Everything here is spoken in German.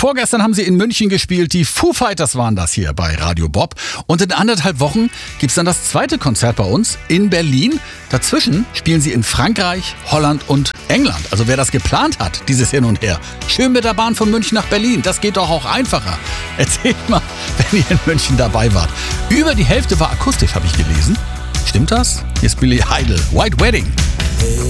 Vorgestern haben sie in München gespielt. Die Foo Fighters waren das hier bei Radio Bob. Und in 1,5 Wochen gibt's dann das zweite Konzert bei uns in Berlin. Dazwischen spielen sie in Frankreich, Holland und England. Also wer das geplant hat, dieses Hin und Her, schön mit der Bahn von München nach Berlin. Das geht doch auch einfacher. Erzählt mal, wenn ihr in München dabei wart. Über die Hälfte war akustisch, habe ich gelesen. Stimmt das? Hier ist Billy Idol, White Wedding.